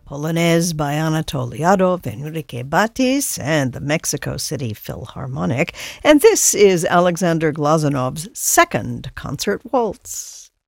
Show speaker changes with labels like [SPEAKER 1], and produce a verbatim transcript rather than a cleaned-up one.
[SPEAKER 1] Polonaise by Anatol Lyadov, Enrique Batis, and the Mexico City Philharmonic. And this is Alexander Glazunov's second concert waltz.